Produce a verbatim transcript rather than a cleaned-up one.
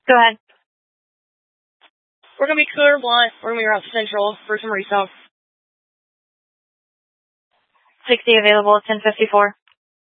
Go ahead. We're going to be Cooler Blunt. We're going to be around Central for some restock. sixty available, ten fifty-four.